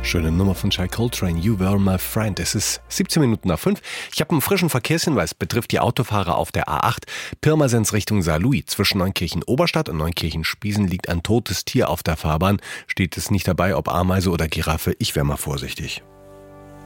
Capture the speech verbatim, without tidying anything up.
Schöne Nummer von Shai Coltrane, You Were My Friend. Es ist siebzehn Minuten nach fünf. Ich habe einen frischen Verkehrshinweis, betrifft die Autofahrer auf der A acht. Pirmasens Richtung Saarlouis. Zwischen Neunkirchen-Oberstadt und Neunkirchen-Spiesen liegt ein totes Tier auf der Fahrbahn. Steht es nicht dabei, ob Ameise oder Giraffe. Ich wäre mal vorsichtig.